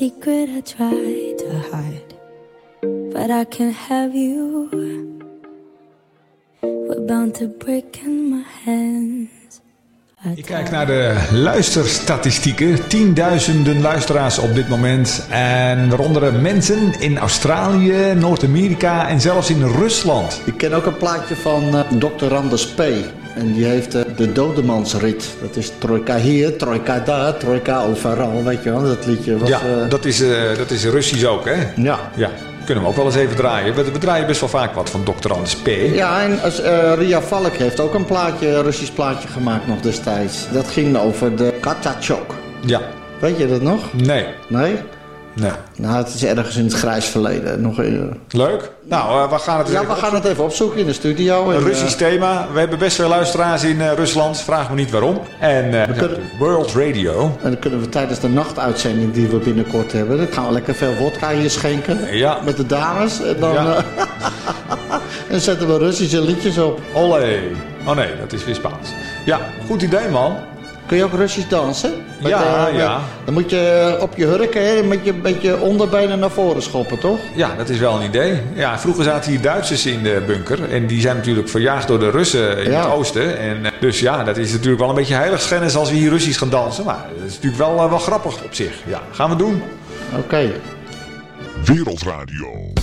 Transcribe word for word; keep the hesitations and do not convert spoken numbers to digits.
Secret I try to hide, but I can't have you. We're bound to break in my hands. Ik kijk naar de luisterstatistieken. Tienduizenden luisteraars op dit moment. En waaronder mensen in Australië, Noord-Amerika en zelfs in Rusland. Ik ken ook een plaatje van uh, dokter Randers P. En die heeft uh, de Dodemansrit. Dat is trojka hier, trojka daar, trojka overal. Weet je wel, dat liedje was... Ja, uh... dat is, uh, dat is Russisch ook, hè? Ja. Ja. Kunnen we ook wel eens even draaien. We, we draaien best wel vaak wat van dokter Anders P. Ja, en als, uh, Ria Valk heeft ook een plaatje, een Russisch plaatje gemaakt nog destijds. Dat ging over de Katachok. Ja. Weet je dat nog? Nee. Nee? Nee. Nou, het is ergens in het grijs verleden. Nog, uh... Leuk. Nou, uh, we gaan het Ja, we gaan het even opzoeken in de studio. Een en, Russisch uh... thema. We hebben best veel luisteraars in uh, Rusland. Vraag me niet waarom. En uh, we kunnen... World Radio. En dan kunnen we tijdens de nachtuitzending die we binnenkort hebben... dan gaan we lekker veel vodka hier schenken. Ja. Met de dames. En dan, ja. uh... en dan zetten we Russische liedjes op. Olé. Oh nee, dat is weer Spaans. Ja, goed idee, man. Kun je ook Russisch dansen? Met, ja, uh, ja. Dan moet je op je hurken, hè, met je, met je onderbenen naar voren schoppen, toch? Ja, dat is wel een idee. Ja, vroeger zaten hier Duitsers in de bunker. En die zijn natuurlijk verjaagd door de Russen in ja. het oosten. En, dus ja, dat is natuurlijk wel een beetje heiligschennis als we hier Russisch gaan dansen. Maar dat is natuurlijk wel, uh, wel grappig op zich. Ja, gaan we doen. Oké. Okay. Wereldradio.